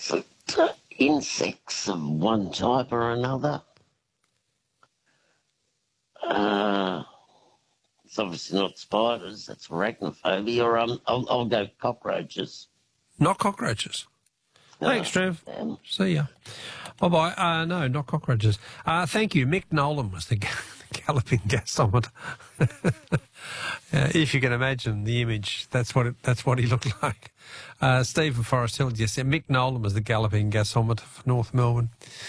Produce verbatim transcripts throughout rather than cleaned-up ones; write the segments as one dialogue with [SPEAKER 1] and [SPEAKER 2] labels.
[SPEAKER 1] Is it uh, insects of one type or another? Uh, it's obviously not spiders. That's arachnophobia. Or um, I'll, I'll go cockroaches.
[SPEAKER 2] Not cockroaches. Thanks, Trev.
[SPEAKER 1] Damn.
[SPEAKER 2] See ya. Bye-bye. Uh, no, not cockroaches. Uh, thank you. Mick Nolan was the, the galloping gasometer. uh, if you can imagine the image, that's what it, that's what he looked like. Uh, Stephen Forest Hill, yes, yeah, Mick Nolan was the galloping gasometer for North Melbourne.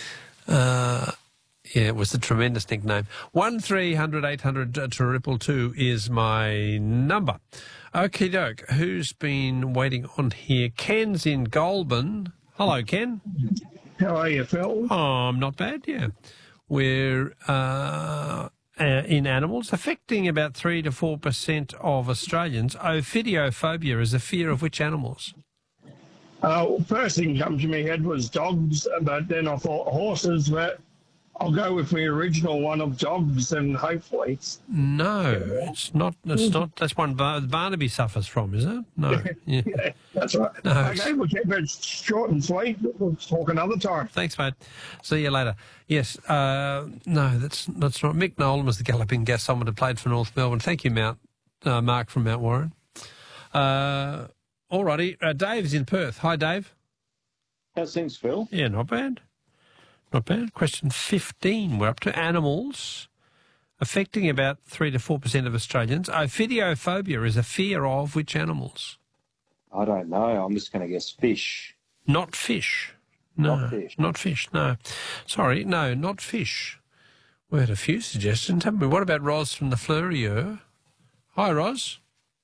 [SPEAKER 2] Uh, yeah, it was a tremendous nickname. One three hundred eight hundred triple two is my number. Okie doke. Who's been waiting on here? Ken's in Goulburn. Hello, Ken.
[SPEAKER 3] How are you, Phil?
[SPEAKER 2] Oh, I'm not bad, yeah. We're uh, uh, in animals, affecting about three to four percent of Australians. Ophidiophobia is a fear of which animals?
[SPEAKER 3] Uh, first thing that comes to my head was dogs, but then I thought horses, but I'll go with my original one of dogs, and hopefully it's...
[SPEAKER 2] No, it's not. It's not. That's one Bar- Barnaby suffers from, is it? No. Yeah.
[SPEAKER 3] Yeah, that's right.
[SPEAKER 2] No,
[SPEAKER 3] Okay,
[SPEAKER 2] it's-
[SPEAKER 3] we'll keep it short and sweet. We'll talk another time.
[SPEAKER 2] Thanks, mate. See you later. Yes, uh, no, that's that's not. Mick Nolan was the galloping gasometer, played for North Melbourne. Thank you, Mount uh, Mark from Mount Warren. Uh, all righty. Uh, Dave's in Perth. Hi, Dave.
[SPEAKER 4] How's things, Phil?
[SPEAKER 2] Yeah, not bad. Not bad. Question fifteen. We're up to animals affecting about three to four percent of Australians. Ophidiophobia is a fear of which animals?
[SPEAKER 4] I don't know. I'm just going to guess fish.
[SPEAKER 2] Not fish. No,
[SPEAKER 4] Not fish.
[SPEAKER 2] Not fish, no. Sorry, no, not fish. We had a few suggestions, haven't we? What about Ros from the Fleurieu? Hi, Ros.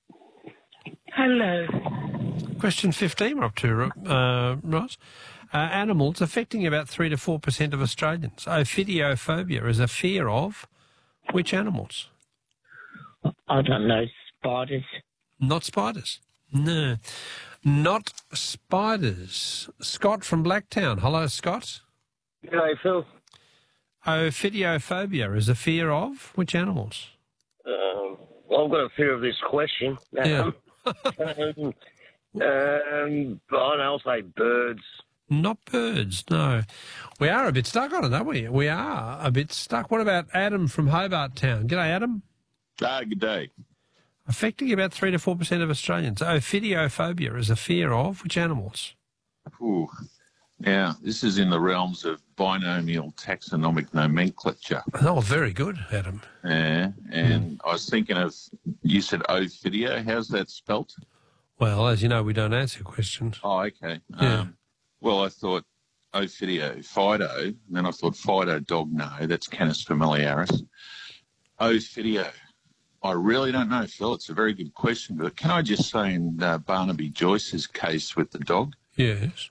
[SPEAKER 5] Hello.
[SPEAKER 2] Question fifteen we're up to, uh, Ros. Uh, animals affecting about three to four percent of Australians. Ophidiophobia is a fear of which animals?
[SPEAKER 5] I don't know. Spiders.
[SPEAKER 2] Not spiders. No. Not spiders. Scott from Blacktown. Hello, Scott.
[SPEAKER 6] G'day, Phil.
[SPEAKER 2] Ophidiophobia is a fear of which animals?
[SPEAKER 6] Um, well, I've got a fear of this question.
[SPEAKER 2] Yeah.
[SPEAKER 6] Um, um, um, I don't know, I'll say birds.
[SPEAKER 2] Not birds, no. We are a bit stuck on it, aren't we? We are a bit stuck. What about Adam from Hobart Town? G'day, Adam.
[SPEAKER 7] Ah, good day.
[SPEAKER 2] Affecting about three to four percent of Australians. Ophidiophobia is a fear of which animals?
[SPEAKER 7] Ooh. Now, this is in the realms of binomial taxonomic nomenclature.
[SPEAKER 2] Oh, very good, Adam.
[SPEAKER 7] Yeah, and I was thinking of, you said Ophidio. How's that spelt?
[SPEAKER 2] Well, as you know, we don't answer questions.
[SPEAKER 7] Oh, okay.
[SPEAKER 2] Yeah.
[SPEAKER 7] Um, well, I thought Ophidio, Fido, and then I thought Fido dog, no, that's Canis familiaris. Ophidio. I really don't know, Phil. It's a very good question, but can I just say in uh, Barnaby Joyce's case with the dog?
[SPEAKER 2] Yes.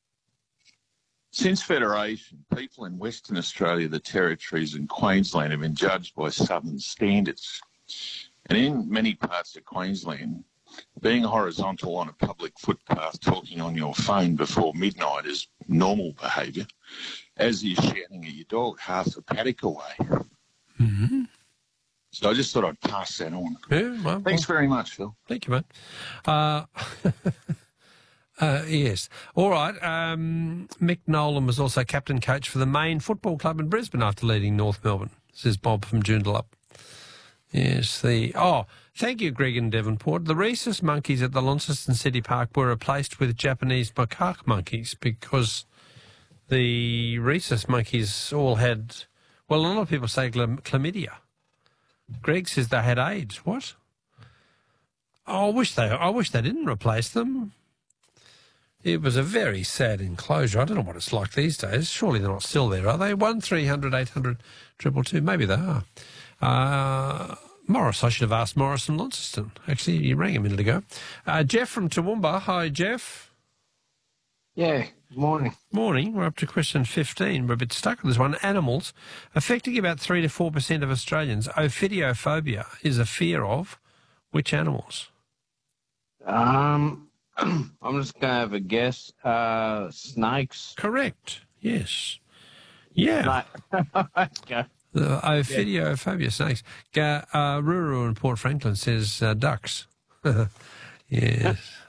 [SPEAKER 7] Since Federation, people in Western Australia, the Territories and Queensland have been judged by Southern standards. And in many parts of Queensland, being horizontal on a public footpath talking on your phone before midnight is normal behaviour, as is shouting at your dog half a paddock away.
[SPEAKER 2] Mm-hmm.
[SPEAKER 7] So I just thought I'd pass that on.
[SPEAKER 2] Yeah, well,
[SPEAKER 7] Thanks very much, Phil.
[SPEAKER 2] Thank you, mate. Uh, uh, yes. All right. Um, Mick Nolan was also captain coach for the Maine Football Club in Brisbane after leading North Melbourne, says Bob from Joondalup. Yes, the... Oh, thank you, Greg in Devonport. The rhesus monkeys at the Launceston City Park were replaced with Japanese macaque monkeys because the rhesus monkeys all had... Well, a lot of people say chlam- chlamydia. Greg says they had AIDS. What? Oh, I wish they. I wish they didn't replace them. It was a very sad enclosure. I don't know what it's like these days. Surely they're not still there, are they? One three hundred eight hundred triple two. Maybe they are. Uh, Morris. I should have asked Morris from Launceston. Actually, you rang a minute ago. Uh, Jeff from Toowoomba. Hi, Jeff.
[SPEAKER 8] Yeah. Good morning.
[SPEAKER 2] Morning. We're up to question fifteen. We're a bit stuck on this one. Animals affecting about three to four percent of Australians. Ophidiophobia is a fear of which animals?
[SPEAKER 8] Um, I'm just going to have a guess. Uh, snakes.
[SPEAKER 2] Correct. Yes. Yeah.
[SPEAKER 8] Okay.
[SPEAKER 2] The Ophidiophobia snakes. Ga- uh, Ruru in Port Franklin says uh, ducks. Yes.